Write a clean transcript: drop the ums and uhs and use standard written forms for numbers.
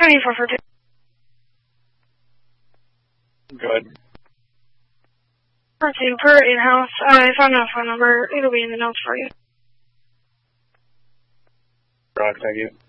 9442. Good. Per in-house. I found a phone number. It'll be in the notes for you. Rock, thank you.